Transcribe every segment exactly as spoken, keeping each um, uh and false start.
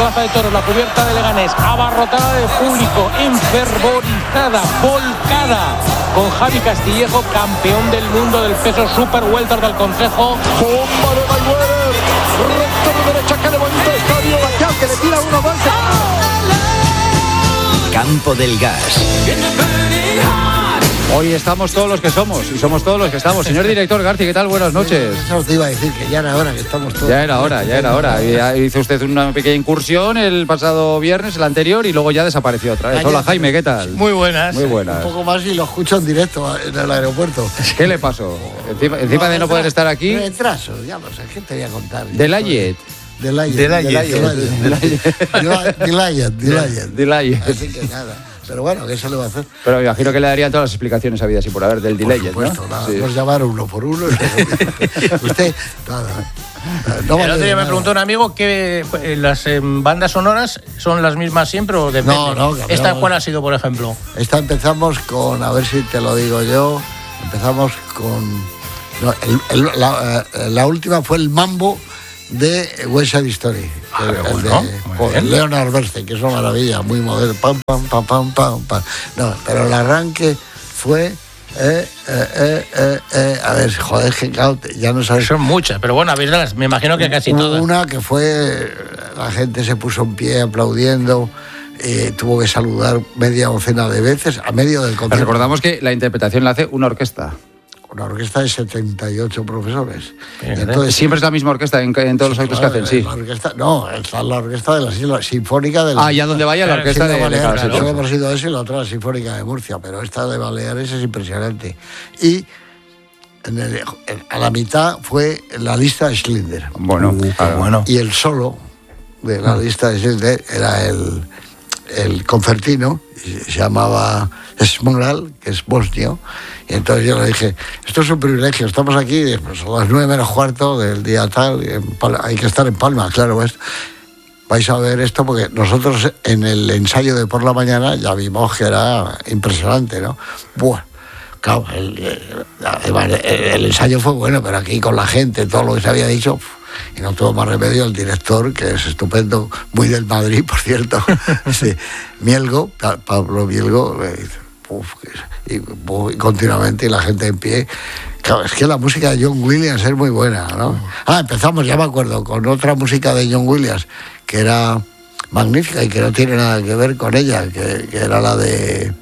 Plaza de Toros, la cubierta de Leganés, abarrotada de público, enfervorizada, volcada, con Javi Castillejo, campeón del mundo del peso super welter del Consejo. Bomba de Mayweather, recto de derecha, que le bonito estadio, Bacán, que le tira uno más. Campo del Gas. Hoy estamos todos los que somos y somos todos los que estamos. Señor director Garci, ¿qué tal? Buenas noches. Eso te iba a decir, que ya era hora que estamos todos. Ya era hora, ya era hora. Y hizo usted una pequeña incursión el pasado viernes, el anterior, y luego ya desapareció otra vez. Hola, Jaime, ¿qué tal? Muy buenas. Muy buenas. Un poco más y lo escucho en directo en el aeropuerto. ¿Qué le pasó? Encima, encima no, de no poder estar aquí. Retraso, ya lo sé, ¿qué te voy a contar? Delayet. Delayet. Delayet. Delayet. Delayet. Delayet. Así que nada. Pero bueno, ¿qué se le va a hacer? Pero me imagino que le darían todas las explicaciones habidas y por haber del delay, ¿no? Por supuesto, nada, sí. Nos llamaron uno por uno. Usted, nada. No vale. El otro día me preguntó un amigo que eh, las eh, bandas sonoras son las mismas siempre o depende. No, no, cambiamos. ¿Esta cuál ha sido, por ejemplo? Esta empezamos con, a ver si te lo digo yo, empezamos con... No, el, el, la, la última fue el mambo de West Side Story. Ah, el, bueno, el de joder, Leonard Bernstein, que es una maravilla, muy moderno. Pam, pam, pam, pam, pam, pam. No, pero el arranque fue... Eh, eh, eh, eh, eh, a ver, joder, que ya no sabes. Son muchas, pero bueno, habéis las, me imagino que casi todas. Una que fue, la gente se puso en pie aplaudiendo, eh, tuvo que saludar media docena de veces a medio del concierto. Pero recordamos que la interpretación la hace una orquesta. Una orquesta de setenta y ocho profesores. Entonces, siempre es la misma orquesta en, en todos los actos claro, que hacen, sí. La orquesta, no, está la orquesta de la, la Sinfónica de la... Ah, ya donde vaya la orquesta de, de Baleares. Claro, Solo hemos ido esa y la otra la Sinfónica de Murcia, pero esta de Baleares es impresionante. Y en el, en, a la mitad fue la lista de Schindler. Bueno, uh, claro. bueno. Y el solo de la lista de Schindler era el, el concertino, se llamaba Smoral, que es bosnio. Y entonces yo le dije, esto es un privilegio, estamos aquí, pues a las nueve menos cuarto del día tal, hay que estar en Palma, claro, pues, vais a ver esto, porque nosotros en el ensayo de por la mañana ya vimos que era impresionante, ¿no? Buah, claro, el, el, el, el ensayo fue bueno, pero aquí con la gente, todo lo que se había dicho, y no tuvo más remedio el director, que es estupendo, muy del Madrid, por cierto, sí, Mielgo, Pablo Mielgo, uf, y, y continuamente, y la gente en pie. Claro, es que la música de John Williams es muy buena, ¿no? Ah, empezamos, ya me acuerdo, con otra música de John Williams, que era magnífica y que no tiene nada que ver con ella, que, que era la de...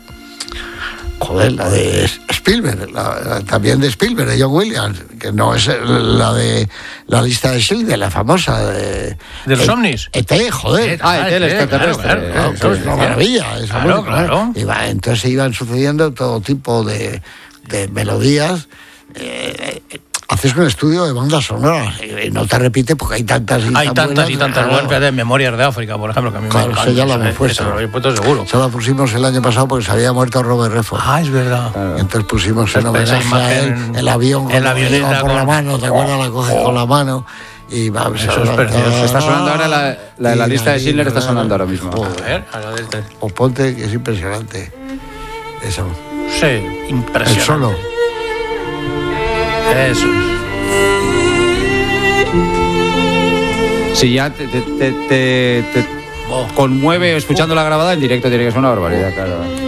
Joder, la de Spielberg, la, la, también de Spielberg, de John Williams, que no es la de la lista de Schindler, la famosa de... ¿De los ovnis? E T, joder. Ah, E T, el extraterrestre. Claro, claro, claro, es una maravilla. Esa claro, música, claro. Y va, entonces iban sucediendo todo tipo de, de melodías. Eh, eh, haces un estudio de bandas sonoras y no te repite porque hay tantas y hay tan tantas buenas, y tantas claro. buenas de Memorias de África, por ejemplo, que a mí claro, me eso ya lo hemos puesto. Eso lo habéis puesto seguro. Eso lo pusimos el año pasado porque se había muerto Robert Redford. Ah, es verdad. Claro. Entonces pusimos en homenaje a él el avión en la avioneta por con... la mano, ¿te acuerdas? La coges oh. con la mano y va, eso es precioso. Está sonando ahora la, la, la lista de Schindler, está sonando ahora mismo. Oh. A ver, a la de este. O ponte, que es impresionante. Eso. Sí, impresionante. El solo. Eso es. Si ya te, te, te, te, te oh. conmueve escuchando la grabada, en directo tiene que ser una barbaridad, claro.